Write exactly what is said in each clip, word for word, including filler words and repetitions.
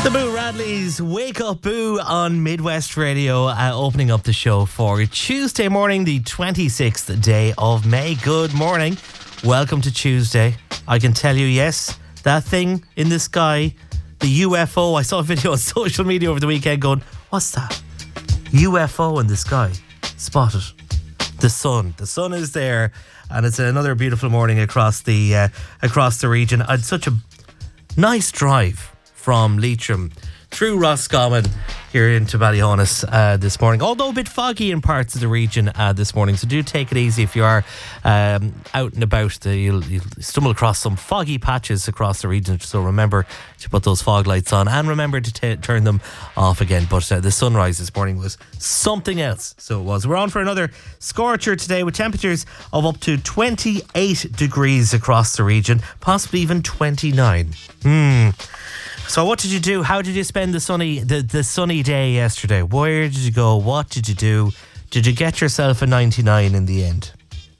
The Boo Radleys Wake Up Boo on Midwest Radio, uh, opening up the show for Tuesday morning, the twenty-sixth day of May. Good morning. Welcome to Tuesday. I can tell you, yes, that thing in the sky, the U F O. I saw a video on social media over the weekend going, what's that? U F O in the sky. Spotted. The sun. The sun is there, and it's another beautiful morning across the uh, across the region. I had such a nice drive from Leitrim through Roscommon here into Ballyhonus uh, this morning, although a bit foggy in parts of the region uh, this morning, so do take it easy if you are um, out and about. Uh, you'll, you'll stumble across some foggy patches across the region, so remember to put those fog lights on and remember to t- turn them off again. But uh, the sunrise this morning was something else, so it was. We're on for another scorcher today with temperatures of up to twenty-eight degrees across the region, possibly even twenty-nine. Hmm. So what did you do? How did you spend the sunny the, the sunny day yesterday? Where did you go? What did you do? Did you get yourself a ninety-nine in the end?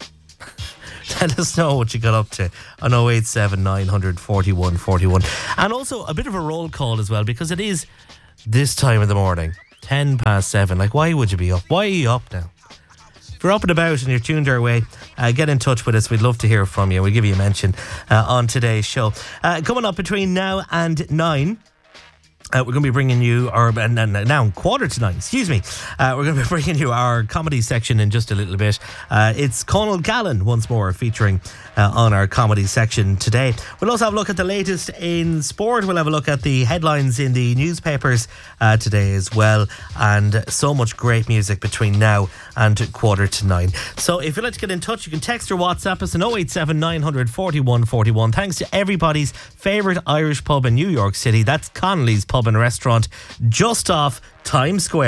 Let us know what you got up to on oh eight seven nine forty-one forty-one. And also a bit of a roll call as well, because it is this time of the morning, ten past seven. Like, why would you be up? Why are you up now? If you're up and about and you're tuned our way, uh, get in touch with us. We'd love to hear from you. We'll give you a mention uh, on today's show. Uh, coming up between now and nine, Uh, we're going to be bringing you, or uh, now quarter to nine, excuse me. Uh, we're going to be bringing you our comedy section in just a little bit. Uh, it's Conal Gallen once more featuring uh, on our comedy section today. We'll also have a look at the latest in sport. We'll have a look at the headlines in the newspapers uh, today as well. And so much great music between now and quarter to nine. So if you'd like to get in touch, you can text or WhatsApp us on oh eight seven nine forty-one forty-one. Thanks to everybody's favourite Irish pub in New York City. That's Connolly's Pub and Restaurant, just off Times Square.